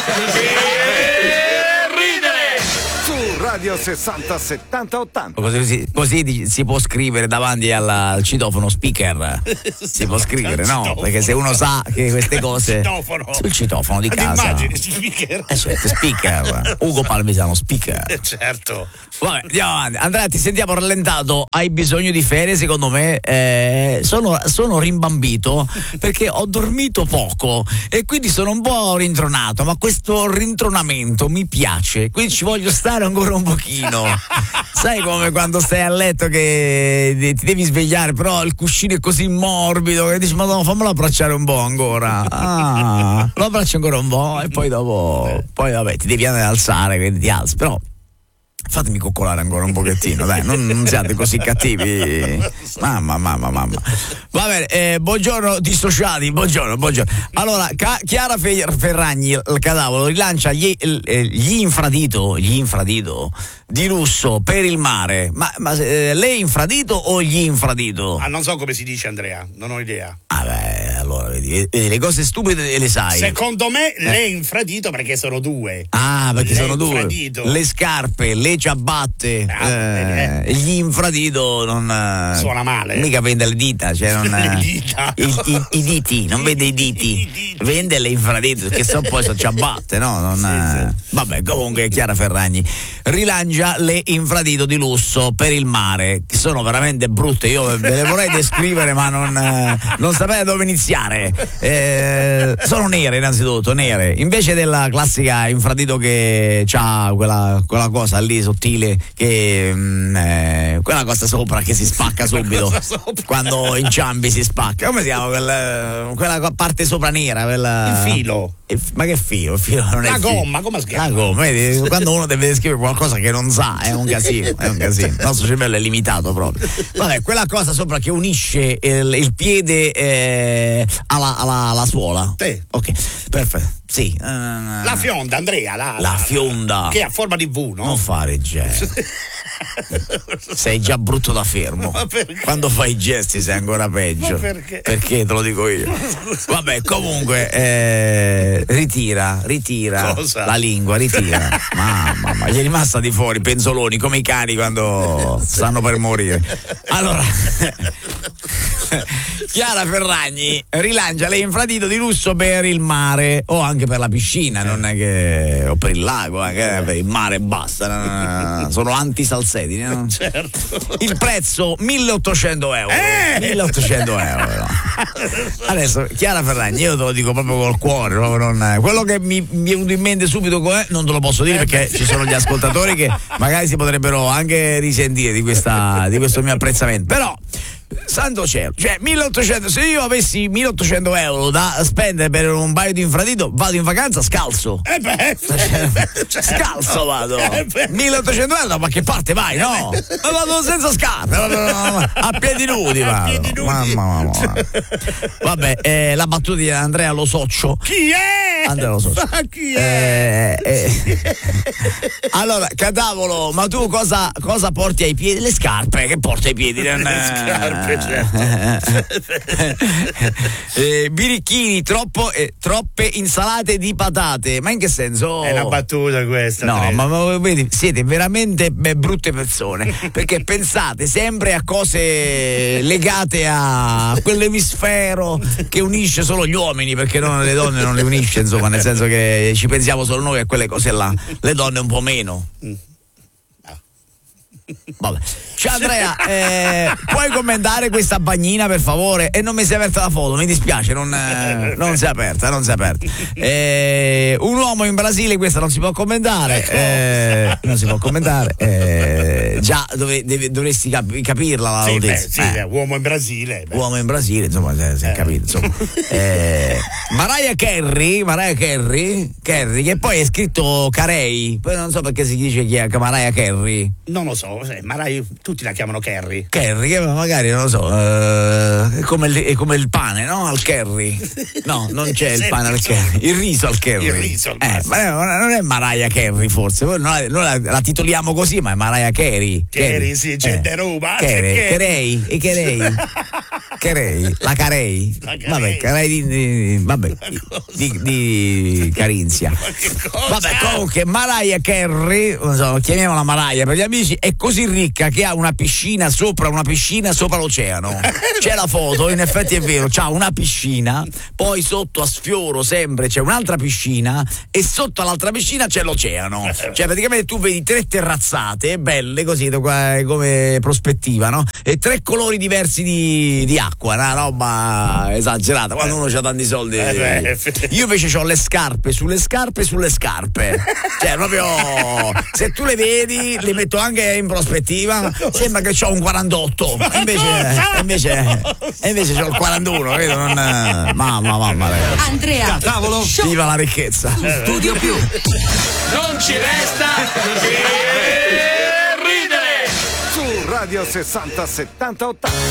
Radio 60 70 80. Così si può scrivere davanti al citofono speaker. Si può scrivere, no? Perché se uno sa che queste cose sul citofono di casa. Immagini, speaker. Certo, speaker. Ugo Palmisano, speaker. Certo. Vabbè, andiamo avanti. Andrea, ti sentiamo rallentato. Hai bisogno di ferie, secondo me. Sono rimbambito perché ho dormito poco e quindi sono un po' rintronato, ma questo rintronamento mi piace, quindi ci voglio stare ancora un pochino. Sai come quando stai a letto che ti devi svegliare, però il cuscino è così morbido che dici madonna, fammelo abbracciare un po' ancora. Lo abbraccio ancora un po' e poi dopo vabbè ti devi andare ad alzare, quindi ti alzi, però fatemi coccolare ancora un pochettino, dai, non siate così cattivi. Mamma. Va bene, buongiorno dissociati, buongiorno. Allora, Chiara Ferragni, il cadavere, rilancia gli infradito di lusso per il mare. Ma lei infradito o gli infradito? Non so come si dice, Andrea, non ho idea. Beh, allora vedi, le cose stupide le sai. Secondo me le infradito perché sono due. Perché sono due. Infradito. Le scarpe, le ciabatte, gli infradito non suona male. Mica vende le dita, cioè non le dita. I diti, non vende i diti. Vende le infradito, che poi sono ciabatte, no? Sì. Vabbè, comunque Chiara Ferragni rilancia le infradito di lusso per il mare, che sono veramente brutte. Io ve le vorrei descrivere, ma non sapete dove iniziare. Sono nere, innanzitutto, nere. Invece della classica infradito che c'ha quella cosa lì sottile, che quella cosa sopra che si spacca subito quando inciampi, si spacca. Come si chiama quella parte sopra nera? Il filo. Ma che filo? Il filo non è la gomma, come si chiama? La gomma, vedi? Quando uno deve descrivere qualcosa che non sa, è un casino. Il nostro cervello è limitato proprio. Vabbè, quella cosa sopra che unisce il piede alla suola. Sì. Ok, perfetto. Sì. La fionda, Andrea. La fionda. Che è a forma di V, no? Non fare gesti. Sei già brutto da fermo. Quando fai i gesti sei ancora peggio. Ma perché? Perché te lo dico io. Vabbè, comunque ritira cosa? La lingua, ritira. Mamma, gli è rimasta di fuori penzoloni come i cani quando stanno per morire. Allora Chiara Ferragni rilancia le infradito di lusso per il mare o anche per la piscina, non è che o per il lago, anche per il mare basta. Sono antisalsedini, no? Certo. Il prezzo 1.800 euro. 1.800 euro. Adesso Chiara Ferragni, io te lo dico proprio col cuore, proprio quello che mi è venuto in mente subito non te lo posso dire perché ci sono gli ascoltatori che magari si potrebbero anche risentire di questo mio apprezzamento, però santo cielo, cioè 1.800, se io avessi 1.800 euro da spendere per un paio di infradito, vado in vacanza scalzo. Scalzo vado. 1.800 euro, ma che parte vai, no? Ma vado senza scarpe, a piedi nudi vado. Mamma. Vabbè, la battuta di Andrea Lo Soccio. Chi è? Andrea Lo Soccio. Chi è? Allora, Cadavolo, ma tu cosa porti ai piedi? Le scarpe che porti ai piedi? Le scarpe, certo. Birichini, troppe insalate di patate. Ma in che senso? È una battuta questa. No, ma vedi, siete veramente brutte persone perché pensate sempre a cose legate a quell'emisfero che unisce solo gli uomini, perché le donne non le unisce, insomma, nel senso che ci pensiamo solo noi a quelle cose là, le donne un po' meno. Vabbè. Ciao Andrea, puoi commentare questa bagnina per favore? E non mi si è aperta la foto, mi dispiace, non si è aperta. Un uomo in Brasile, questa non si può commentare. Non si può commentare. Già dovresti capirla la notizia. Uomo in Brasile. Uomo in Brasile, insomma, si è capito. Insomma. Mariah Carey, che poi è scritto Carey, poi non so perché si dice chi è Mariah Carey. Non lo so, Mariah, tutti la chiamano Carey. Carey, che magari non lo so, è come il pane, no? Al curry. No, non c'è il pane al curry. Il riso al curry. Ma non è Mariah Carey, forse. Noi la titoliamo così, ma è Mariah Carey. Carey, sì, c'è de roba. Carey. Carei, la Carei. Vabbè, Carei di Carinzia. Vabbè, comunque Mariah Carey, non so, chiamiamola Mariah per gli amici, è così ricca che ha una piscina sopra l'oceano. C'è la foto, in effetti è vero, c'ha una piscina, poi sotto a sfioro sempre c'è un'altra piscina e sotto all'altra piscina c'è l'oceano. Cioè praticamente tu vedi 3 terrazzate belle così come prospettiva, no? E 3 colori diversi di acqua, una roba esagerata quando uno ha tanti soldi. Io invece ho le scarpe sulle scarpe sulle scarpe. Cioè proprio se tu le vedi le metto anche in prospettiva, sembra che ho un 48, invece c'ho il 41, vedo? Mamma ragazzi. Andrea, Cavolo. Viva la ricchezza. Studio Più. Non ci resta che ridere. Su Radio 60 70 80.